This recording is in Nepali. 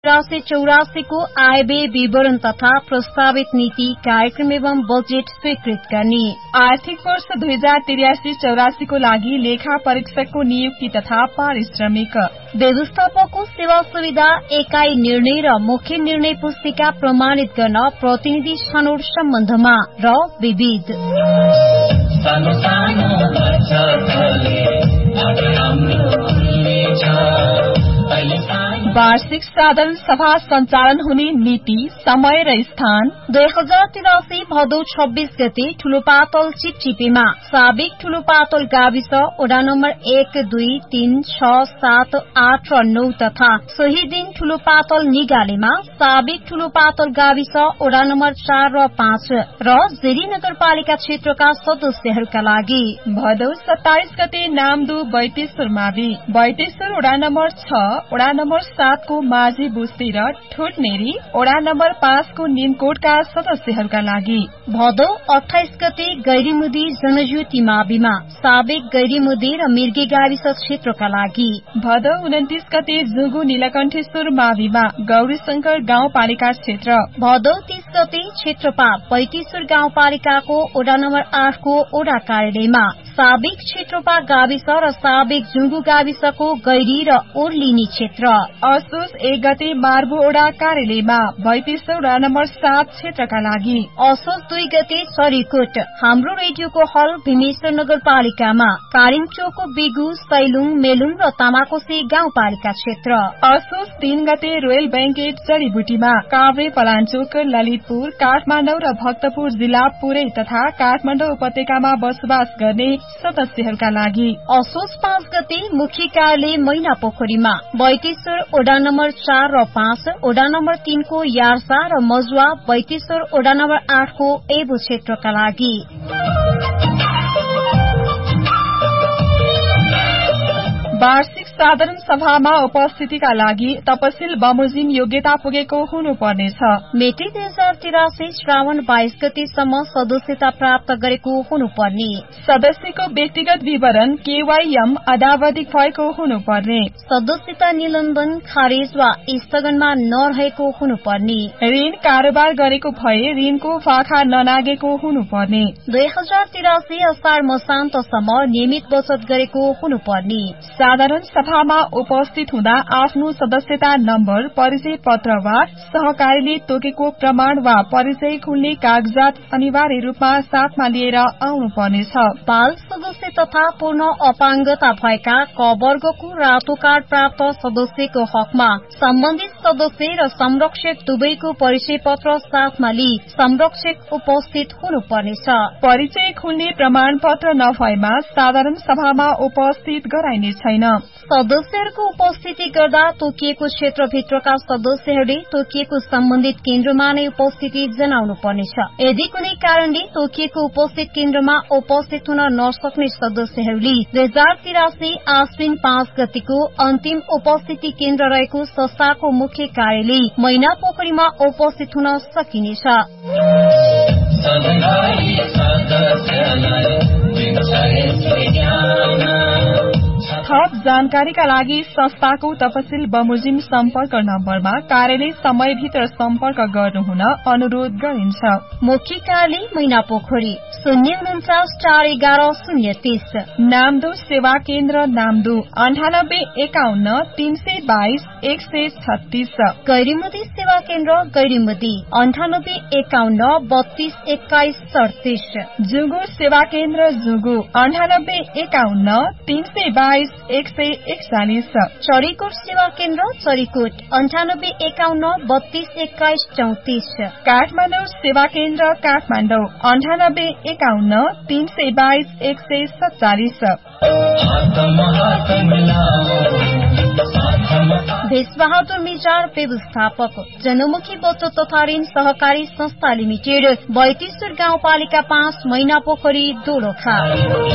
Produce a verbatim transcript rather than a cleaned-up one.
चौरासी चौरासी को आयव्यय विवरण तथा प्रस्तावित नीति कार्यक्रम एवं बजेट स्वीकृत गर्ने। आर्थिक वर्ष दुई हजार त्रियासी चौरासी को लागि लेखा परीक्षकको नियुक्ति तथा पारिश्रमिक। व्यवस्थापकको सेवा सुविधा एकाई निर्णय र मुख्य निर्णय पुस्तिका प्रमाणित गर्न प्रतिनिधि छनौट सम्बन्धमा र विविध। वार्षिक साधारण सभा संचालन हुने नीति, समय र स्थान। दुई हजार तिरासी भदौ छब्बीस गते ठूलोपातल चिपचिपेमा साबिक ठूलोपातल गाविस वडा नम्बर एक दुई तीन छ सात आठ र नौ तथा सोही दिन ठूलोपातल निगालेमा साबिक ठूलोपातल गाविस वडा नम्बर चार र पाँच र जेरी नगरपालिका क्षेत्रका सदस्यहरूका लागि। भदौ सत्ताइस गते नामदू बैतेश्वर मावि बैतेश्वर वडा नम्बर छ वडा नम्बर सात को माझी बुस्ती र ठोटनेरी वडा नम्बर पाँच को निमकोटका सदस्यहरूका लागि। भदौ अठाइस गते गैरीमुदी जनज्योति माविमा साबिक गैरीमुदी र मिर्गे गाविस क्षेत्रका लागि। भदौ उन्तिस गते जुगु नीलकण्ठेश्वर माविमा गौरी शंकर गाउँपालिका क्षेत्र। भदौ तीस गते क्षेत्रपा बैतेश्वर गाउँपालिकाको वडा नम्बर आठ को वडा कार्यालयमा साबिक क्षेत्रपा गाविस र साबिक जुगु गाविसको गैरी र ओर्लिनी क्षेत्र। असोज एक गते मार्बु वडा कार्यालयमा बैतेश्वर वडा नम्बर सात क्षेत्रका लागि। असोज दुई गते सरीकोट हाम्रो रेडियोको हल भीमेश्वर नगरपालिकामा कारिङचोकको बिगु सैलुङ मेलुङ र तामाकोसी गाउँपालिका क्षेत्र। असोज तीन गते रोयल बैंकेट जड़ीबुटीमा काभ्रे पलाञ्चोक ललितपुर काठमाडौँ र भक्तपुर जिल्ला पुरै तथा काठमाडौँ उपत्यकामा बसोबास गर्ने सदस्यहरूका लागि। असोज पाँच गते मुख्य कार्यालय मैना पोखरीमा बैतेश्वर वडा नम्बर चार र पाँच वडा नम्बर तीन को यार्सा र मजुवा बैतेश्वर वडा नम्बर आठ को एबो क्षेत्रका लागि। वार्षिक साधारण सभामा उपस्थितिका लागि तपसिल बमोजिम योग्यता पुगेको हुनुपर्नेछ। मेट्रिक दुई हजार तिरासी श्रावण बाइस गतेसम्म सदस्यता प्राप्त गरेको हुनुपर्ने। सदस्यको व्यक्तिगत विवरण केवाईएम अदावधिक भएको हुनुपर्ने। सदस्यता निलम्बन खारेज वा स्थगनमा नरहेको हुनुपर्ने। ऋण कारोबार गरेको भए ऋणको फाखा ननागेको हुनुपर्ने। दुई हजार तिरासी असार मसान्तसम्म नियमित बचत गरेको हुनुपर्ने। साधारण सभामा उपस्थित हुँदा आफ्नो सदस्यता नम्बर, परिचय पत्र वा सहकारीले तोकेको प्रमाण वा परिचय खुल्ने कागजात अनिवार्य रूपमा साथमा लिएर आउनुपर्नेछ। बाल सदस्य तथा पूर्ण अपाङ्गता भएका क वर्गको रातो कार्ड प्राप्त सदस्यको हकमा सम्बन्धित सदस्य र संरक्षक दुवैको परिचय पत्र साथमा लिई संरक्षक उपस्थित हुनुपर्नेछ। परिचय खुल्ने प्रमाण पत्र नभएमा साधारण सभामा उपस्थित गराइने छैन। सदस्यहरूको उपस्थिति गर्दा तोकिएको क्षेत्रभित्रका सदस्यहरूले तोकिएको सम्बन्धित केन्द्रमा नै उपस्थिति जनाउनु पर्नेछ। यदि कुनै कारणले तोकिएको उपस्थित केन्द्रमा उपस्थित हुन नसक्ने सदस्यहरूले दुई हजार तिरासी आश्विन पाँच गतिको अन्तिम उपस्थिति केन्द्र रहेको संस्थाको मुख्य कार्यालय मैना पोखरीमा उपस्थित हुन सकिनेछ। थप जानकारीका लागि संस्थाको तपसिल बमोजिम सम्पर्क नम्बरमा कार्यालय समयभित्र सम्पर्क गर्नुहुन अनुरोध गरिन्छ। मुख्य कार्यालय मैना पोखरी शून्य उन्चास चार एघार शून्य तीस। नामदू सेवा केन्द्र नामदू अन्ठानब्बे एकाउन्न तीन सय बाइस एक सय छत्तीस। गैरीमुदी सेवा केन्द्र गैरीमुदी अन्ठानब्बे एकाउन्न बत्तीस एक्काइस सड़तीस। जुगु सेवा केन्द्र जुगु अन्ठानब्बे एकाउन्न तीन सय बाइस एक सय एकचालिस। चरीकोट सेवा केन्द्र चरीकोट अन्ठानब्बे एकाउन्न बत्तीस एक्काइस चौतिस। काठमाडौँ सेवा केन्द्र काठमाडौँ अन्ठानब्बे एकाउन्न तीन सय बाइस एक सय सत्तालिस। भेषबहादुर मिजार व्यवस्थापक जनमुखी बचत तथा ऋण सहकारी संस्था लिमिटेड बैतेश्वर गाउँपालिका पाँच मैना पोखरी दोलखा।